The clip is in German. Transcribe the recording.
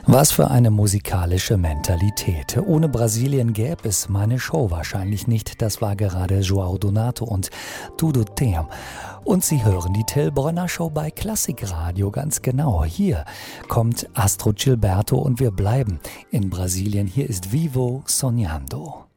Was für eine musikalische Mentalität. Ohne Brasilien gäbe es meine Show wahrscheinlich nicht. Das war gerade João Donato und Tudo Tem. Und Sie hören die Till Brönner Show bei Klassikradio ganz genau. Hier kommt Astrud Gilberto und wir bleiben in Brasilien. Hier ist Vivo Sonhando.